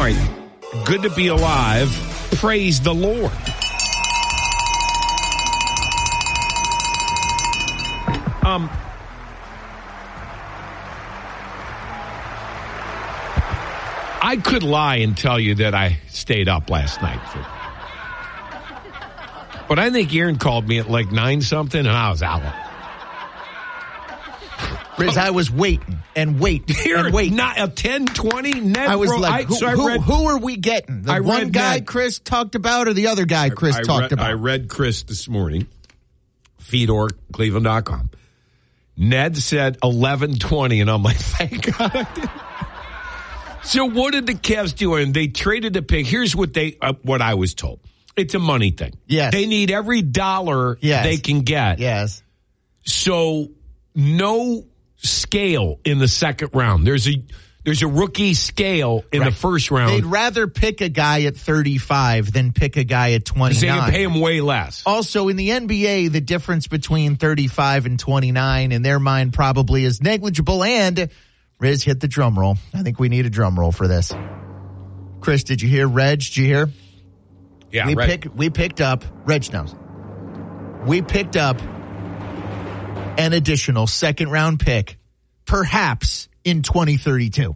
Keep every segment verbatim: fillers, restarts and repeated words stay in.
right. Good to be alive. Praise the Lord. Um, I could lie and tell you that I stayed up last night. For, but I think Aaron called me at like nine something, and I was out. Riz, I was waiting and waiting Here, and waiting. Not a ten twenty Ned. I was bro, like, I, who, so I who, read, who are we getting? The I one guy Ned. Chris talked about or the other guy Chris I, I talked read, about? I read Chris this morning, Fedor, Cleveland dot com. Ned said eleven twenty, and I'm like, thank God I didn't. So what did the Cavs do? And they traded the pick. Here's what they, uh, what I was told. It's a money thing. Yes. They need every dollar yes. they can get. Yes. So no scale in the second round. There's a there's a rookie scale in right. the first round. They'd rather pick a guy at thirty-five than pick a guy at twenty-nine. They can pay him way less. Also, in the N B A, the difference between thirty-five and twenty-nine in their mind probably is negligible. And Riz, hit the drum roll. I think we need a drum roll for this. Chris, did you hear? Reg, did you hear? Yeah, we Reg. pick, we picked up, Reg knows. We picked up an additional second round pick, perhaps in twenty thirty-two.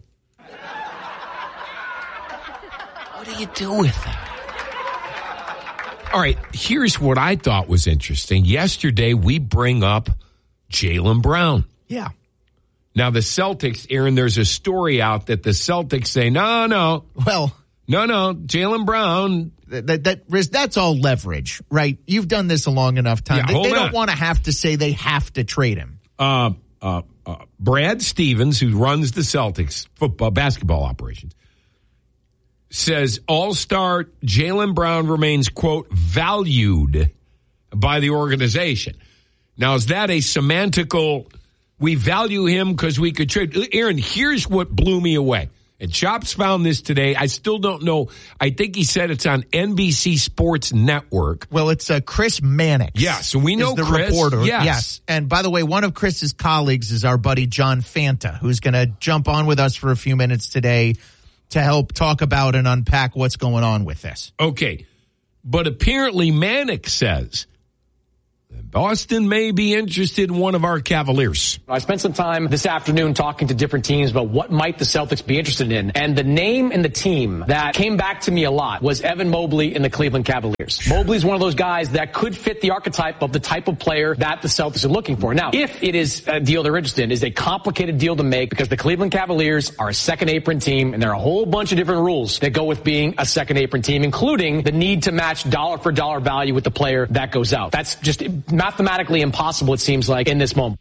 What do you do with that? All right, here's what I thought was interesting. Yesterday, we bring up Jaylen Brown. Yeah. Now, the Celtics, Aaron, there's a story out that the Celtics say, no, no. Well, no, no, Jaylen Brown. That, that, Riz, that's all leverage, right? You've done this a long enough time. Yeah, they hold they on. don't want to have to say they have to trade him. Uh, uh, uh, Brad Stevens, who runs the Celtics football basketball operations, says all-star Jaylen Brown remains, quote, valued by the organization. Now, is that a semantical, we value him because we could trade? Aaron, here's what blew me away. And Chops found this today. I still don't know. I think he said it's on N B C Sports Network. Well, it's uh, Chris Mannix. Yes, and we know is the Chris. reporter. Yes. yes. And by the way, one of Chris's colleagues is our buddy John Fanta, who's going to jump on with us for a few minutes today to help talk about and unpack what's going on with this. Okay. But apparently Mannix says Boston may be interested in one of our Cavaliers. I spent some time this afternoon talking to different teams about what might the Celtics be interested in. And the name and the team that came back to me a lot was Evan Mobley and the Cleveland Cavaliers. Mobley's one of those guys that could fit the archetype of the type of player that the Celtics are looking for. Now, if it is a deal they're interested in, is a complicated deal to make because the Cleveland Cavaliers are a second apron team and there are a whole bunch of different rules that go with being a second apron team, including the need to match dollar for dollar value with the player that goes out. That's just mathematically impossible, it seems like, in this moment.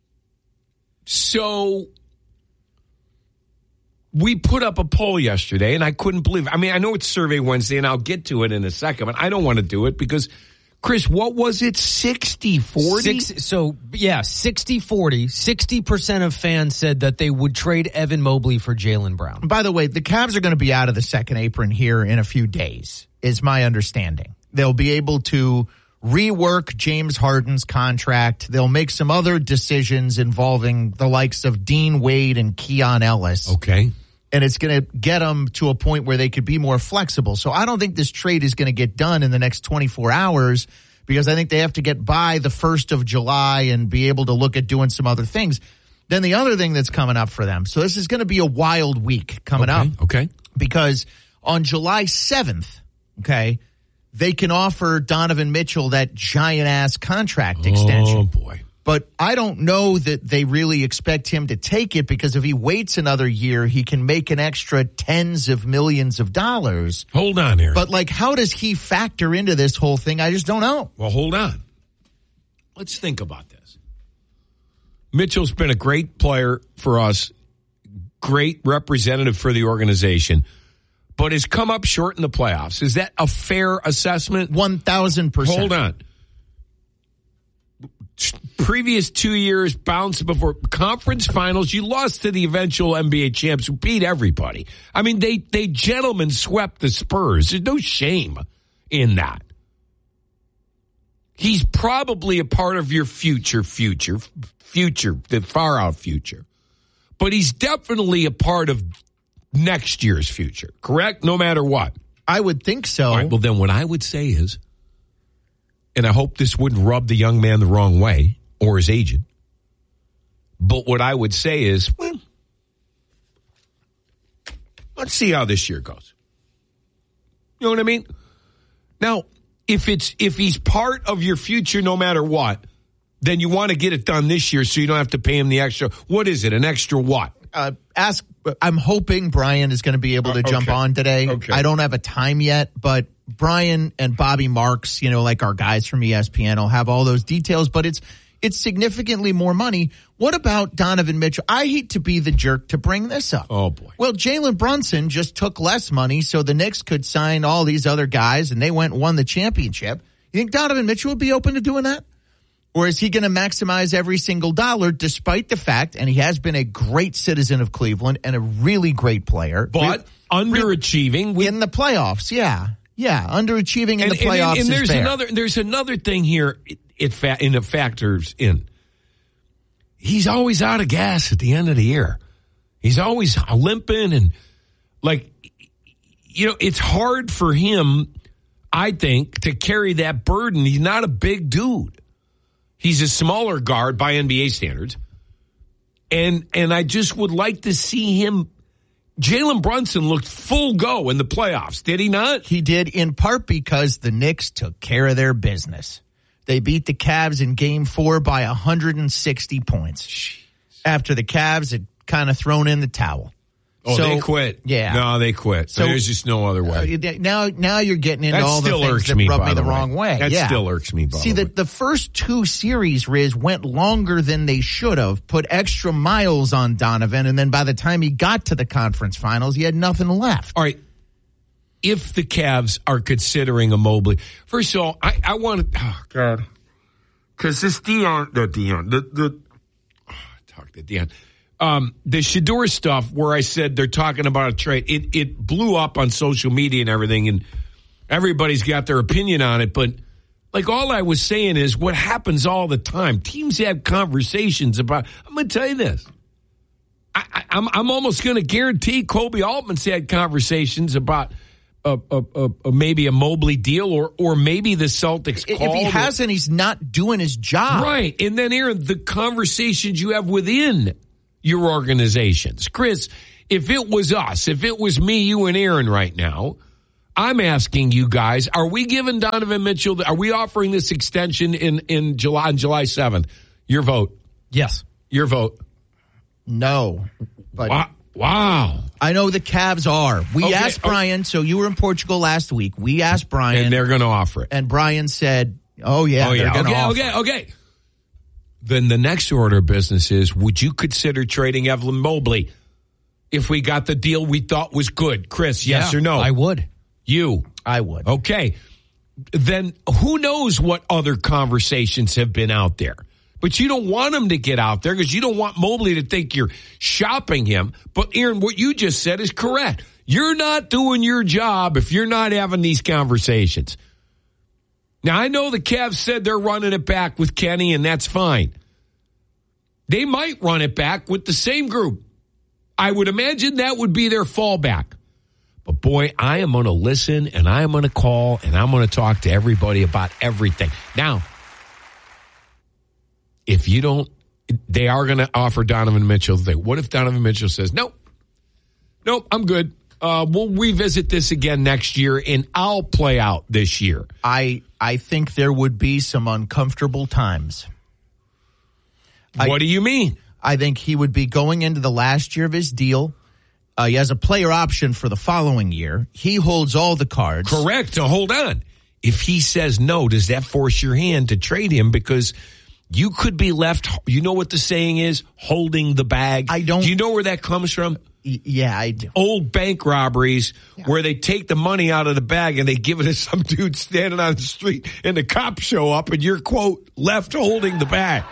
So we put up a poll yesterday, and I couldn't believe it. I mean, I know it's Survey Wednesday, and I'll get to it in a second, but I don't want to do it because, Chris, what was it, sixty forty? Six, so, yeah, sixty forty. sixty percent of fans said that they would trade Evan Mobley for Jaylen Brown. By the way, the Cavs are going to be out of the second apron here in a few days, is my understanding. They'll be able to rework James Harden's contract. They'll make some other decisions involving the likes of Dean Wade and Keon Ellis. Okay. And it's going to get them to a point where they could be more flexible. So I don't think this trade is going to get done in the next twenty-four hours because I think they have to get by the first of July and be able to look at doing some other things. Then the other thing that's coming up for them. So this is going to be a wild week coming okay. up. Okay. Because on July seventh, okay, they can offer Donovan Mitchell that giant-ass contract extension. Oh, boy. But I don't know that they really expect him to take it because if he waits another year, he can make an extra tens of millions of dollars. Hold on, Aaron. But, like, how does he factor into this whole thing? I just don't know. Well, hold on. Let's think about this. Mitchell's been a great player for us, great representative for the organization, but has come up short in the playoffs. Is that a fair assessment? one thousand percent. Hold on. Previous two years bounced before conference finals. You lost to the eventual N B A champs who beat everybody. I mean, they, they gentlemen swept the Spurs. There's no shame in that. He's probably a part of your future, future, future, the far out future. But he's definitely a part of next year's future, correct? No matter what. I would think so. All right, well, then what I would say is, and I hope this wouldn't rub the young man the wrong way or his agent, but what I would say is, well, let's see how this year goes. You know what I mean? Now, if it's if he's part of your future no matter what, then you want to get it done this year so you don't have to pay him the extra. What is it? An extra what? Uh, ask. I'm hoping Brian is going to be able to uh, okay. jump on today. Okay. I don't have a time yet, but Brian and Bobby Marks, you know, like our guys from E S P N, will have all those details. But it's it's significantly more money. What about Donovan Mitchell? I hate to be the jerk to bring this up. Oh boy. Well, Jalen Brunson just took less money, so the Knicks could sign all these other guys, and they went and won the championship. You think Donovan Mitchell would be open to doing that? Or is he going to maximize every single dollar despite the fact, and he has been a great citizen of Cleveland and a really great player. But re- underachieving. With, in the playoffs, yeah. Yeah, underachieving in and, the playoffs and, and, and there's is fair. another There's another thing here it, it, fa- in it factors in. He's always out of gas at the end of the year. He's always limping and, like, you know, it's hard for him, I think, to carry that burden. He's not a big dude. He's a smaller guard by N B A standards. And and I just would like to see him. Jalen Brunson looked full go in the playoffs, did he not? He did, in part because the Knicks took care of their business. They beat the Cavs in game four by one hundred sixty points. Jeez. After the Cavs had kind of thrown in the towel. Oh, so, they quit. Yeah. No, they quit. So there's just no other way. Uh, now, now you're getting into that all the still things irks that me, rub by me the, the wrong way. That yeah. still irks me, by See, the the, way. the first two series, Riz, went longer than they should have, put extra miles on Donovan, and then by the time he got to the conference finals, he had nothing left. All right. If the Cavs are considering a Mobley, first of all, I, I want to, oh, God. Because this Dion, the Dion, the, the, oh, talk to Dion. Um, the Shedeur stuff where I said they're talking about a trade, it, it blew up on social media and everything, and everybody's got their opinion on it. But, like, all I was saying is what happens all the time. Teams have conversations about, I'm going to tell you this. I, I, I'm, I'm almost going to guarantee Kobe Altman's had conversations about a, a, a, a maybe a Mobley deal or or maybe the Celtics called. If he hasn't, he's not doing his job. Right. And then, Aaron, the conversations you have within your organizations. Chris, if it was us, if it was me, you, and Aaron right now, I'm asking you guys, are we giving Donovan Mitchell, are we offering this extension in, in July, on July seventh? Your vote. Yes. Your vote. No. But wow. wow. I know the Cavs are. We okay. asked Brian, okay. so you were in Portugal last week. We asked Brian. And they're going to offer it. And Brian said, oh, yeah, oh, they're yeah. going to okay, offer okay, it. okay. Then the next order of business is, would you consider trading Evan Mobley if we got the deal we thought was good? Chris, yes yeah, or no? I would. You? I would. Okay. Then who knows what other conversations have been out there? But you don't want them to get out there because you don't want Mobley to think you're shopping him. But, Aaron, what you just said is correct. You're not doing your job if you're not having these conversations. Now, I know the Cavs said they're running it back with Kenny, and that's fine. They might run it back with the same group. I would imagine that would be their fallback. But, boy, I am going to listen, and I am going to call, and I'm going to talk to everybody about everything. Now, if you don't, they are going to offer Donovan Mitchell the thing. What if Donovan Mitchell says, nope, nope, I'm good. Uh, we'll revisit this again next year, and I'll play out this year. I I think there would be some uncomfortable times. What I, do you mean? I think he would be going into the last year of his deal. Uh, he has a player option for the following year. He holds all the cards. Correct. So hold on. If he says no, does that force your hand to trade him? Because you could be left, you know what the saying is? Holding the bag. I don't. Do you know where that comes from? Yeah, I do. Old bank robberies yeah. where they take the money out of the bag and they give it to some dude standing on the street and the cops show up and you're, quote, left holding the bag.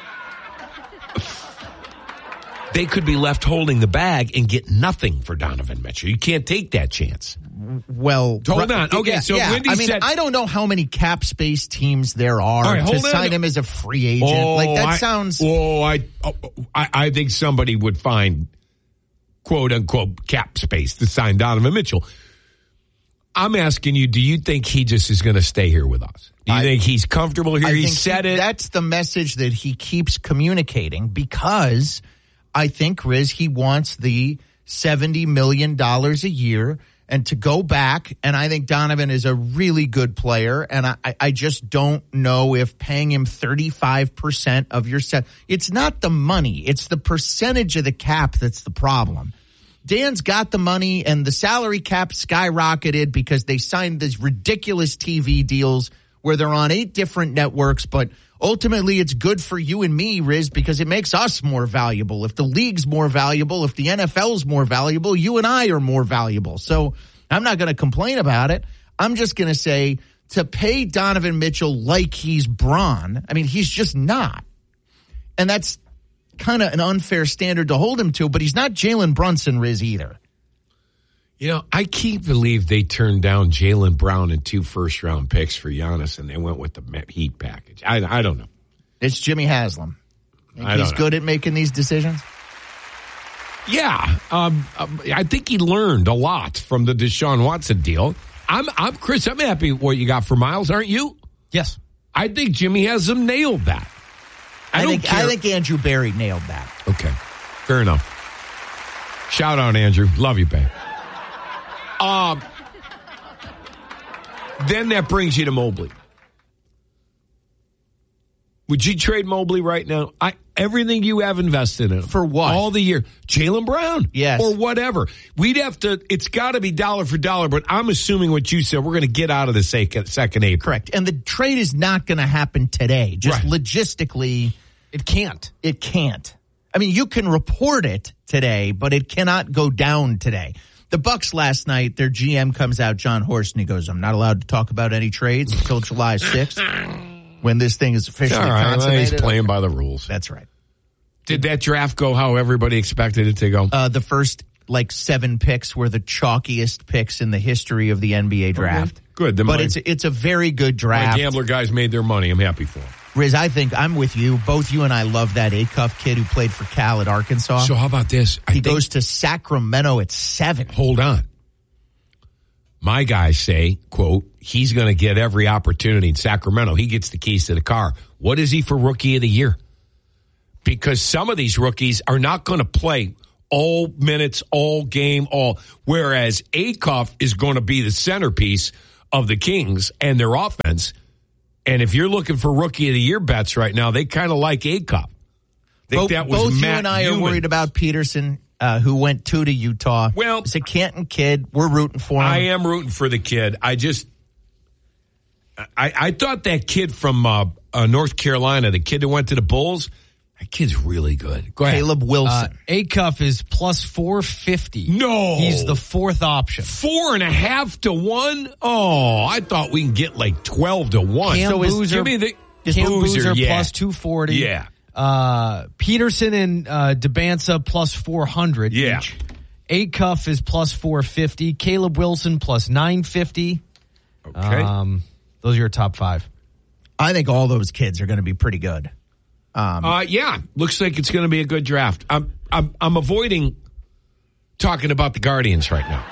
They could be left holding the bag and get nothing for Donovan Mitchell. You can't take that chance. Well, hold on. Okay, yeah, so yeah. Wendy I mean, said, I don't know how many cap space teams there are right, to sign on. him as a free agent. Oh, like that I, sounds. Oh, I, oh, I, I think somebody would find quote unquote cap space to sign Donovan Mitchell. I'm asking you, do you think he just is going to stay here with us? Do you I, think he's comfortable here? I he think said he, it. That's the message that he keeps communicating, because I think, Riz, he wants the seventy million dollars a year and to go back. And I think Donovan is a really good player. And I, I just don't know if paying him thirty-five percent of your set. It's not the money. It's the percentage of the cap that's the problem. Dan's got the money, and the salary cap skyrocketed because they signed these ridiculous T V deals where they're on eight different networks. But ultimately, it's good for you and me, Riz, because it makes us more valuable. If the league's more valuable, if the N F L's more valuable, you and I are more valuable. So I'm not going to complain about it. I'm just going to say, to pay Donovan Mitchell like he's Bron, I mean, he's just not. And that's kind of an unfair standard to hold him to, but he's not Jalen Brunson, Riz, either. You know, I can't believe they turned down Jaylen Brown and two first-round picks for Giannis, and they went with the Heat package. I, I don't know. It's Jimmy Haslam. Think I he's know. good at making these decisions? Yeah. Um, um, I think he learned a lot from the Deshaun Watson deal. I'm, I'm Chris, I'm happy with what you got for Miles, aren't you? Yes. I think Jimmy Haslam nailed that. I, I don't think care. I think Andrew Berry nailed that. Okay. Fair enough. Shout out, Andrew. Love you, babe. Um, then that brings you to Mobley. Would you trade Mobley right now? I everything you have invested in him. For what? All the year. Jaylen Brown. Yes. Or whatever. We'd have to, it's got to be dollar for dollar, but I'm assuming what you said, we're going to get out of the second, second April. Correct. And the trade is not going to happen today. Just Right. logistically, It can't. it can't. I mean, you can report it today, but it cannot go down today. The Bucks last night, their G M comes out, John Horst, and he goes, I'm not allowed to talk about any trades until July sixth, when this thing is officially All right, consummated. he's playing by the rules. That's right. Did that draft go how everybody expected it to go? Uh, the first, like, seven picks were the chalkiest picks in the history of the N B A draft. Okay. Good. Then But my, it's it's a very good my draft. gambler guys made their money. I'm happy for them. Riz, I think I'm with you. Both you and I love that Acuff kid who played for Cal at Arkansas. So how about this? I he think, goes to Sacramento at seven. Hold on. My guys say, quote, he's going to get every opportunity in Sacramento. He gets the keys to the car. What is he for Rookie of the Year? Because some of these rookies are not going to play all minutes, all game, all. Whereas Acuff is going to be the centerpiece of the Kings and their offense. And if you're looking for Rookie of the Year bets right now, they kind of like Acuff. Think Both, that was both you Matt and I Newman. are worried about Peterson, uh, who went two to Utah. Well, it's a Canton kid. We're rooting for him. I am rooting for the kid. I just, I, I thought that kid from uh, uh, North Carolina, the kid that went to the Bulls, that kid's really good. Go ahead. Caleb Uh, Wilson. Acuff is plus four fifty. No. He's the fourth option. Four and a half to one? Oh, I thought we can get like twelve to one. Cam so is, Boozer- give me the Cam Boozer yeah. plus two forty. Yeah. Uh, Peterson and uh, Debanza plus four hundred Yeah. each. Acuff is plus four fifty. Caleb Wilson plus nine fifty. Okay. Um, those are your top five. I think all those kids are going to be pretty good. Um, uh, yeah, looks like it's going to be a good draft. I'm, I'm, I'm avoiding talking about the Guardians right now.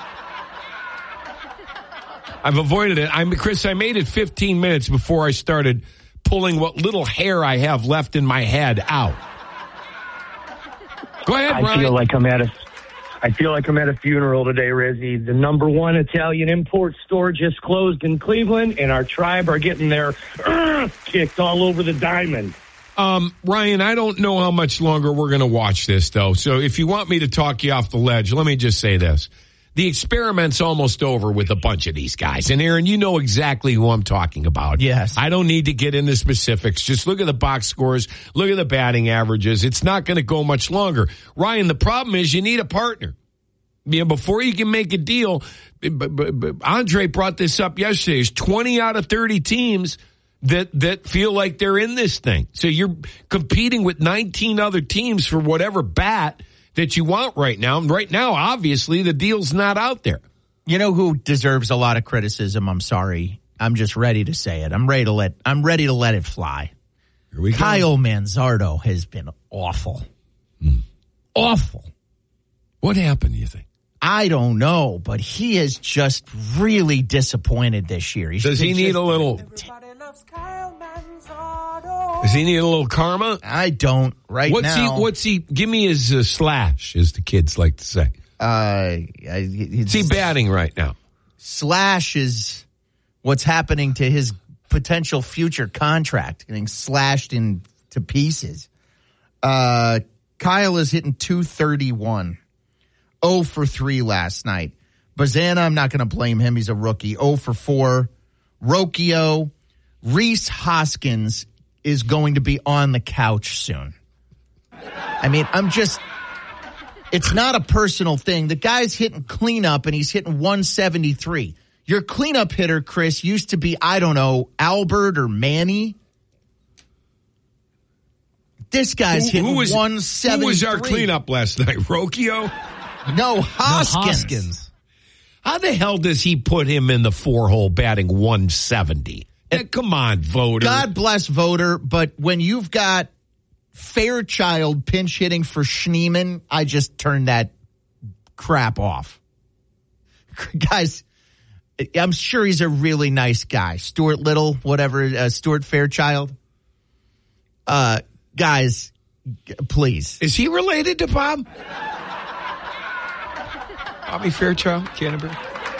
I've avoided it. I'm Chris. I made it fifteen minutes before I started pulling what little hair I have left in my head out. Go ahead, I Ryan. feel like I'm at a, I feel like I'm at a funeral today, Rizzy. The number one Italian import store just closed in Cleveland, and our tribe are getting their uh, kicked all over the diamond. Um, Ryan, I don't know how much longer we're going to watch this, though. So if you want me to talk you off the ledge, let me just say this. The experiment's almost over with a bunch of these guys. And, Aaron, you know exactly who I'm talking about. Yes. I don't need to get into specifics. Just look at the box scores. Look at the batting averages. It's not going to go much longer. Ryan, the problem is you need a partner. You know, before you can make a deal, Andre brought this up yesterday. There's twenty out of thirty teams that that feel like they're in this thing. So you're competing with nineteen other teams for whatever bat that you want right now. And right now, obviously, the deal's not out there. You know who deserves a lot of criticism? I'm sorry. I'm just ready to say it. I'm ready to let I'm ready to let it fly. Here we go. Kyle Manzardo has been awful. Hmm. Awful. What happened, do you think? I don't know, but he is just really disappointed this year. He's Does he need just, a little... Does he need a little karma? I don't right what's now. He, what's he... Give me his uh, slash, as the kids like to say. Uh, What's he batting right now? Slash is what's happening to his potential future contract, getting slashed into pieces. Uh, Kyle is hitting two thirty-one. oh for three last night. Bazana, I'm not going to blame him. He's a rookie. oh for four. Rocchio. Rhys Hoskins is going to be on the couch soon. I mean, I'm just... It's not a personal thing. The guy's hitting cleanup, and he's hitting one seventy-three. Your cleanup hitter, Chris, used to be, I don't know, Albert or Manny. This guy's who, hitting who was, one seventy-three. Who was our cleanup last night? Rocchio? No, Hoskins. No, Hoskins. How the hell does he put him in the four-hole batting one seventy? Eh, come on, voter. God bless voter, but when you've got Fairchild pinch hitting for Schneemann, I just turned that crap off. Guys, I'm sure he's a really nice guy. Stuart Little, whatever, uh, Stuart Fairchild. Uh, guys, please. Is he related to Bob? Bobby Fairchild, Canterbury?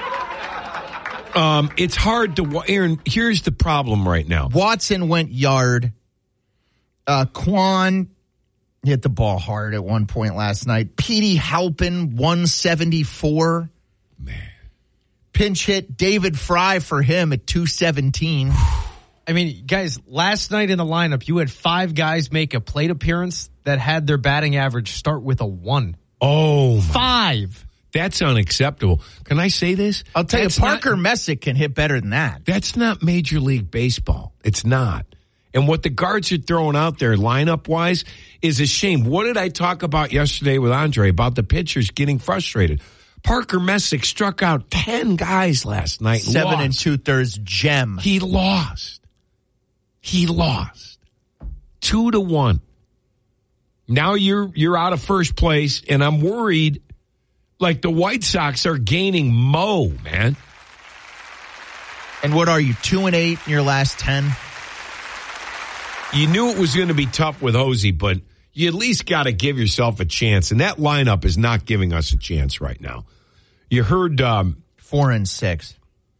Um, it's hard to, Aaron, here's the problem right now. Watson went yard. Uh, Quan hit the ball hard at one point last night. Petey Halpin, one seventy-four. Man. Pinch hit David Fry for him at two seventeen. I mean, guys, last night in the lineup, you had five guys make a plate appearance that had their batting average start with a one. Oh, my. Five. That's unacceptable. Can I say this? I'll tell That's you, Parker not, Messick can hit better than that. That's not Major League Baseball. It's not. And what the guards are throwing out there lineup-wise is a shame. What did I talk about yesterday with Andre about the pitchers getting frustrated? Parker Messick struck out ten guys last night. Seven lost. and two-thirds gem. He lost. He lost. Two to one. Now you're you're out of first place, and I'm worried like the White Sox are gaining Mo, man. And what are you, two and eight in your last ten? You knew it was going to be tough with Hosey, but you at least got to give yourself a chance. And that lineup is not giving us a chance right now. You heard um, four and six.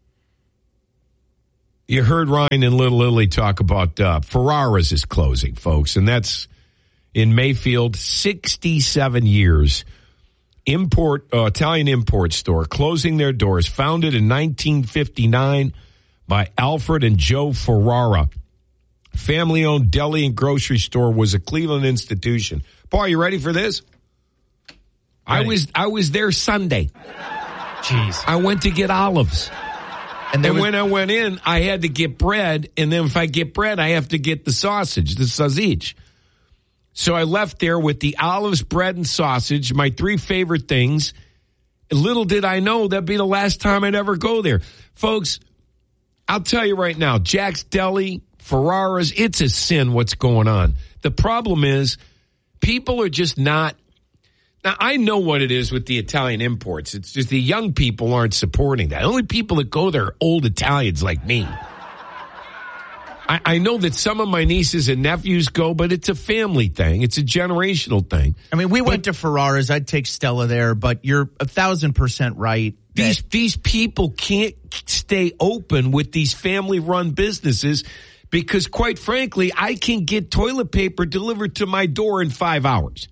You heard Ryan and Little Lily talk about uh, Ferraris is closing, folks, and that's in Mayfield. Sixty-seven years. Import uh, Italian import store closing their doors. Founded in nineteen fifty-nine by Alfred and Joe Ferrara. Family-owned deli and grocery store, was a Cleveland institution. Paul, you ready for this? Ready. I was I was there Sunday. Jeez. I went to get olives. And, and was, when I went in, I had to get bread. And then if I get bread, I have to get the sausage, the sausage. So I left there with the olives, bread, and sausage, my three favorite things. Little did I know that'd be the last time I'd ever go there. Folks, I'll tell you right now, Jack's Deli, Ferraris, it's a sin what's going on. The problem is people are just not. Now, I know what it is with the Italian imports. It's just the young people aren't supporting that. The only people that go there are old Italians like me. I, I know that some of my nieces and nephews go, but it's a family thing. It's a generational thing. I mean, we but, went to Ferraris. I'd take Stella there, but you're a thousand percent right. These, these people can't stay open with these family-run businesses because, quite frankly, I can get toilet paper delivered to my door in five hours.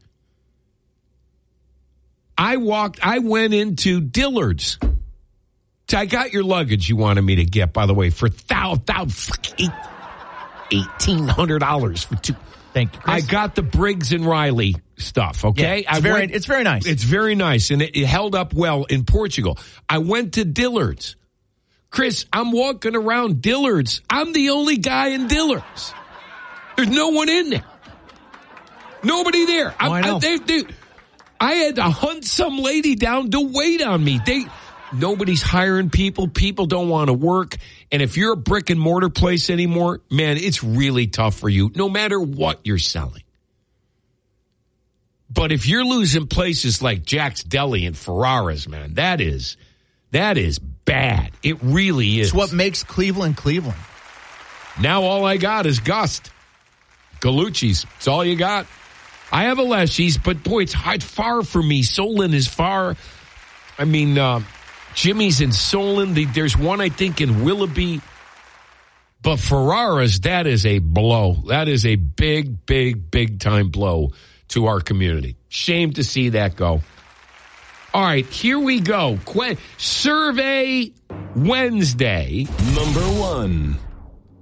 I walked, I went into Dillard's. I got your luggage you wanted me to get, by the way, for thou, thou, eighteen hundred dollars for two. Thank you, Chris. I got the Briggs and Riley stuff, okay? Yeah, it's, I very, went, it's very nice. It's very nice, and it, it held up well in Portugal. I went to Dillard's. Chris, I'm walking around Dillard's. I'm the only guy in Dillard's. There's no one in there. Nobody there. Oh, I know. I, they, they, I had to hunt some lady down to wait on me. They, nobody's hiring people. People don't want to work. And if you're a brick and mortar place anymore, man, it's really tough for you, no matter what you're selling. But if you're losing places like Jack's Deli and Ferraras, man, that is that is bad. It really is. It's what makes Cleveland Cleveland. Now all I got is Gust. Gallucci's. It's all you got. I have a Leshy's, but boy, it's hard, far for me. Solon is far. I mean, uh, Jimmy's in Solon. The, there's one, I think, in Willoughby. But Ferraras, that is a blow. That is a big, big, big time blow to our community. Shame to see that go. All right, here we go. Qu- Survey Wednesday. Number one.